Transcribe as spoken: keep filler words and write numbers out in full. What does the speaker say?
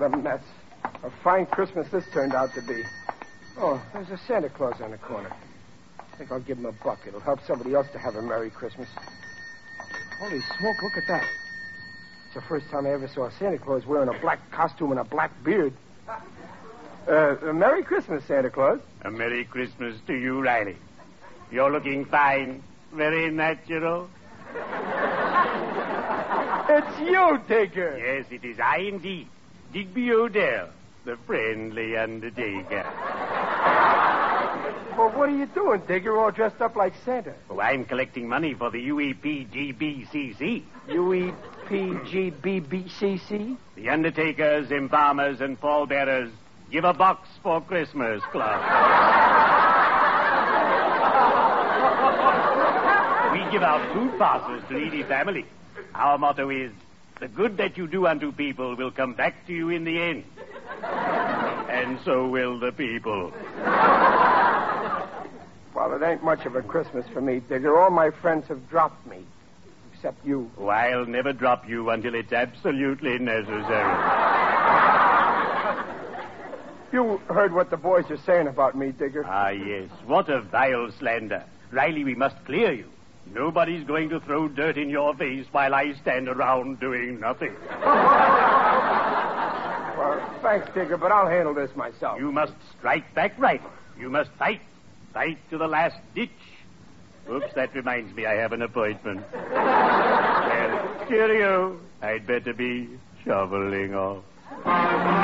a mess. A fine Christmas this turned out to be. Oh, there's a Santa Claus on the corner. I think I'll give him a buck. It'll help somebody else to have a Merry Christmas. Holy smoke, look at that. It's the first time I ever saw Santa Claus wearing a black costume and a black beard. Uh, a Merry Christmas, Santa Claus. A Merry Christmas to you, Riley. You're looking fine. Very natural. It's you, Digger. Yes, it is I indeed. Digby Odell, the friendly undertaker. Well, what are you doing, Digger, all dressed up like Santa? Oh, I'm collecting money for the U E P G B C C. U E P G B B C C? The undertakers, embalmers, and pallbearers give a box for Christmas Club. We give out food parcels to needy families. Our motto is, the good that you do unto people will come back to you in the end. And so will the people. Well, it ain't much of a Christmas for me, Digger. All my friends have dropped me. Except you. Oh, I'll never drop you until it's absolutely necessary. You heard what the boys are saying about me, Digger. Ah, yes. What a vile slander. Riley, we must clear you. Nobody's going to throw dirt in your face while I stand around doing nothing. Well, thanks, Digger, but I'll handle this myself. You must strike back right. You must fight. Fight to the last ditch. Oops, that reminds me I have an appointment. Well, cheerio. I'd better be shoveling off.